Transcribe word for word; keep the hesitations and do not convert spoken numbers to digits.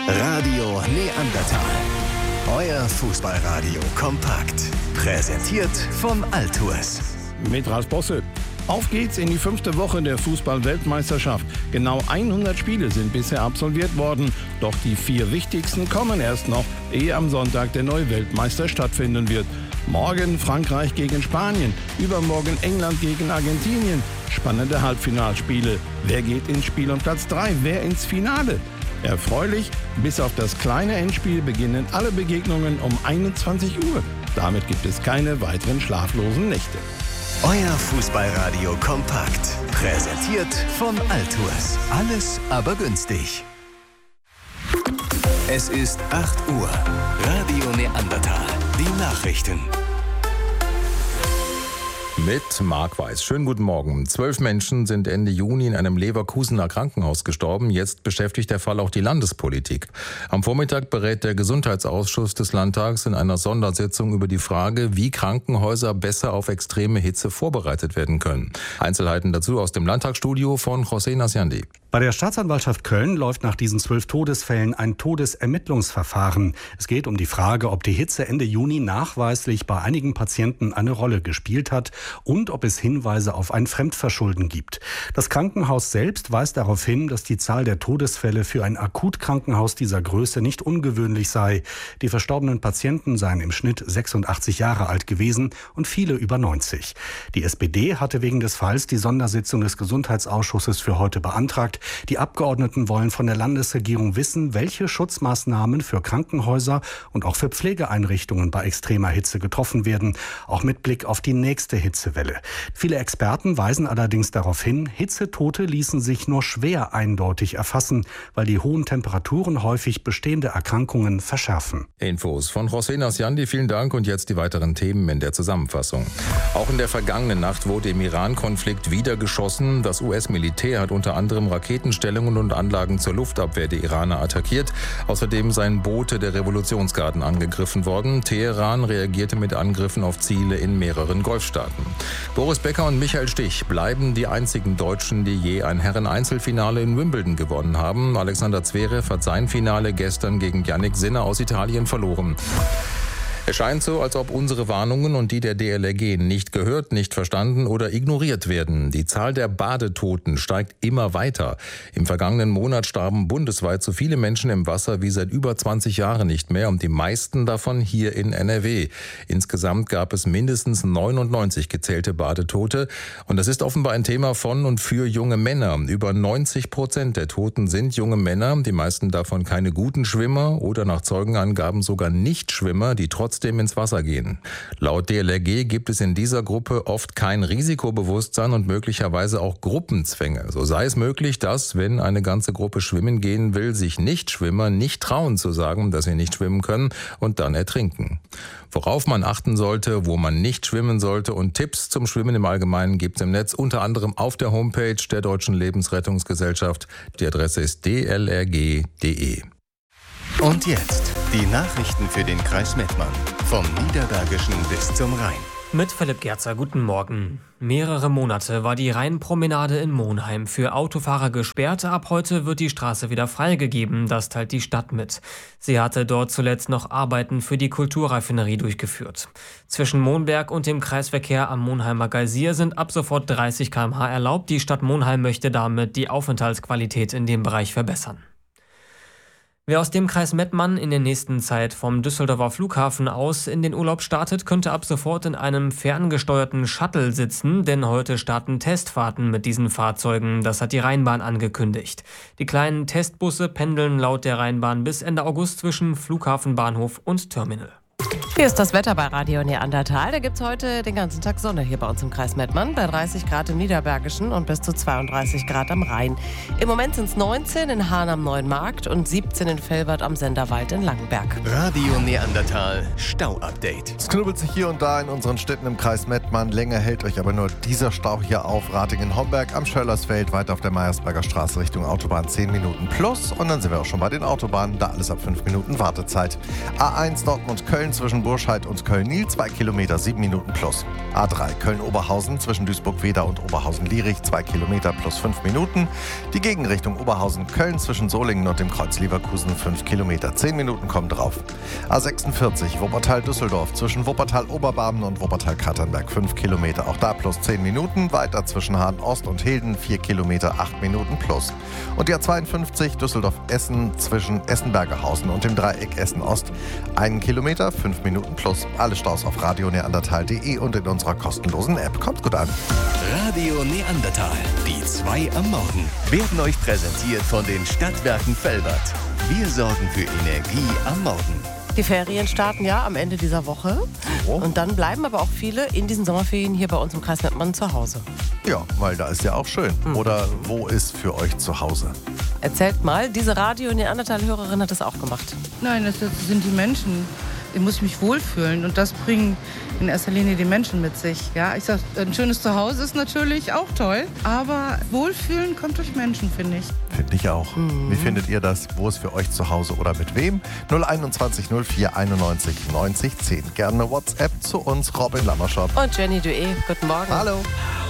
Radio Neandertal. Euer Fußballradio kompakt. Präsentiert von Altours. Mit Ralf Bosse. Auf geht's in die fünfte Woche der Fußball-Weltmeisterschaft. Genau hundert Spiele sind bisher absolviert worden. Doch die vier wichtigsten kommen erst noch, ehe am Sonntag der neue Weltmeister stattfinden wird. Morgen Frankreich gegen Spanien, übermorgen England gegen Argentinien. Spannende Halbfinalspiele. Wer geht ins Spiel um Platz drei? Wer ins Finale? Erfreulich, bis auf das kleine Endspiel beginnen alle Begegnungen um einundzwanzig Uhr. Damit gibt es keine weiteren schlaflosen Nächte. Euer Fußballradio kompakt. Präsentiert von Altours. Alles aber günstig. Es ist acht Uhr. Radio Neandertal. Die Nachrichten. Mit Marc Weiß. Schönen guten Morgen. Zwölf Menschen sind Ende Juni in einem Leverkusener Krankenhaus gestorben. Jetzt beschäftigt der Fall auch die Landespolitik. Am Vormittag berät der Gesundheitsausschuss des Landtags in einer Sondersitzung über die Frage, wie Krankenhäuser besser auf extreme Hitze vorbereitet werden können. Einzelheiten dazu aus dem Landtagsstudio von José Nasiandi. Bei der Staatsanwaltschaft Köln läuft nach diesen zwölf Todesfällen ein Todesermittlungsverfahren. Es geht um die Frage, ob die Hitze Ende Juni nachweislich bei einigen Patienten eine Rolle gespielt hat und ob es Hinweise auf ein Fremdverschulden gibt. Das Krankenhaus selbst weist darauf hin, dass die Zahl der Todesfälle für ein Akutkrankenhaus dieser Größe nicht ungewöhnlich sei. Die verstorbenen Patienten seien im Schnitt sechsundachtzig Jahre alt gewesen und viele über neunzig. Die S P D hatte wegen des Falls die Sondersitzung des Gesundheitsausschusses für heute beantragt. Die Abgeordneten wollen von der Landesregierung wissen, welche Schutzmaßnahmen für Krankenhäuser und auch für Pflegeeinrichtungen bei extremer Hitze getroffen werden, auch mit Blick auf die nächste Hitzewelle. Viele Experten weisen allerdings darauf hin, Hitzetote ließen sich nur schwer eindeutig erfassen, weil die hohen Temperaturen häufig bestehende Erkrankungen verschärfen. Infos von José Nasiandi, vielen Dank, und jetzt die weiteren Themen in der Zusammenfassung. Auch in der vergangenen Nacht wurde im Iran-Konflikt wieder geschossen. Das U S-Militär hat unter anderem Raketenstellungen und Anlagen zur Luftabwehr der Iraner attackiert. Außerdem seien Boote der Revolutionsgarden angegriffen worden. Teheran reagierte mit Angriffen auf Ziele in mehreren Golfstaaten. Boris Becker und Michael Stich bleiben die einzigen Deutschen, die je ein Herren-Einzelfinale in Wimbledon gewonnen haben. Alexander Zverev hat sein Finale gestern gegen Jannik Sinner aus Italien verloren. Es scheint so, als ob unsere Warnungen und die der D L R G nicht gehört, nicht verstanden oder ignoriert werden. Die Zahl der Badetoten steigt immer weiter. Im vergangenen Monat starben bundesweit so viele Menschen im Wasser wie seit über zwanzig Jahren nicht mehr, und die meisten davon hier in N R W. Insgesamt gab es mindestens neunundneunzig gezählte Badetote, und das ist offenbar ein Thema von und für junge Männer. Über neunzig Prozent der Toten sind junge Männer, die meisten davon keine guten Schwimmer oder nach Zeugenangaben sogar Nichtschwimmer, die trotz trotzdem ins Wasser gehen. Laut D L R G gibt es in dieser Gruppe oft kein Risikobewusstsein und möglicherweise auch Gruppenzwänge. So sei es möglich, dass, wenn eine ganze Gruppe schwimmen gehen will, sich Nichtschwimmer nicht trauen zu sagen, dass sie nicht schwimmen können und dann ertrinken. Worauf man achten sollte, wo man nicht schwimmen sollte und Tipps zum Schwimmen im Allgemeinen gibt es im Netz, unter anderem auf der Homepage der Deutschen Lebensrettungsgesellschaft. Die Adresse ist d l r g punkt d e. Und jetzt die Nachrichten für den Kreis Mettmann. Vom Niederbergischen bis zum Rhein. Mit Philipp Gerzer, guten Morgen. Mehrere Monate war die Rheinpromenade in Monheim für Autofahrer gesperrt. Ab heute wird die Straße wieder freigegeben, das teilt die Stadt mit. Sie hatte dort zuletzt noch Arbeiten für die Kulturraffinerie durchgeführt. Zwischen Monberg und dem Kreisverkehr am Monheimer Geysir sind ab sofort dreißig Kilometer pro Stunde erlaubt. Die Stadt Monheim möchte damit die Aufenthaltsqualität in dem Bereich verbessern. Wer aus dem Kreis Mettmann in der nächsten Zeit vom Düsseldorfer Flughafen aus in den Urlaub startet, könnte ab sofort in einem ferngesteuerten Shuttle sitzen, denn heute starten Testfahrten mit diesen Fahrzeugen, das hat die Rheinbahn angekündigt. Die kleinen Testbusse pendeln laut der Rheinbahn bis Ende August zwischen Flughafen, Bahnhof und Terminal. Hier ist das Wetter bei Radio Neandertal. Da gibt es heute den ganzen Tag Sonne hier bei uns im Kreis Mettmann, bei dreißig Grad im Niederbergischen und bis zu zweiunddreißig Grad am Rhein. Im Moment sind es neunzehn in Hahn am Neuen Markt und siebzehn in Velbert am Senderwald in Langenberg. Radio Neandertal Stau-Update. Es knubbelt sich hier und da in unseren Städten im Kreis Mettmann. Länger hält euch aber nur dieser Stau hier auf. Ratingen-Homberg am Schöllersfeld, weiter auf der Meiersberger Straße Richtung Autobahn zehn Minuten plus. Und dann sind wir auch schon bei den Autobahnen, da alles ab fünf Minuten Wartezeit. A eins Dortmund-Köln zwischen Burscheid und Köln-Niel, zwei Kilometer, sieben Minuten plus. A drei Köln-Oberhausen zwischen Duisburg-Weder und Oberhausen-Lierich, zwei Kilometer plus fünf Minuten. Die Gegenrichtung Oberhausen-Köln zwischen Solingen und dem Kreuz Leverkusen, fünf Kilometer, zehn Minuten kommen drauf. A sechsundvierzig Wuppertal-Düsseldorf zwischen Wuppertal-Oberbarmen und Wuppertal-Katernberg, fünf Kilometer, auch da plus zehn Minuten. Weiter zwischen Hahn-Ost und Hilden, vier Kilometer, acht Minuten plus. Und die A zweiundfünfzig Düsseldorf-Essen zwischen Essen-Bergerhausen und dem Dreieck Essen-Ost, einen Kilometer, fünf Minuten plus. Alle Staus auf radio neandertal punkt de und in unserer kostenlosen App. Kommt gut an. Radio Neandertal, die zwei am Morgen, werden euch präsentiert von den Stadtwerken Velbert. Wir sorgen für Energie am Morgen. Die Ferien starten ja am Ende dieser Woche. Oh. Und dann bleiben aber auch viele in diesen Sommerferien hier bei uns im Kreis Mettmann zu Hause. Ja, weil da ist ja auch schön. Oder wo ist für euch zu Hause? Erzählt mal, diese Radio-Neandertal-Hörerin hat das auch gemacht. Nein, das sind die Menschen. Ich muss mich wohlfühlen und das bringen in erster Linie die Menschen mit sich. Ja, ich sag, ein schönes Zuhause ist natürlich auch toll, aber Wohlfühlen kommt durch Menschen, finde ich. Finde ich auch. Mhm. Wie findet ihr das? Wo ist für euch zu Hause oder mit wem? null einundzwanzig null vier einundneunzig neunzig zehn. Gerne WhatsApp zu uns, Robin Lammerschott. Und Jenny Dué, guten Morgen. Hallo.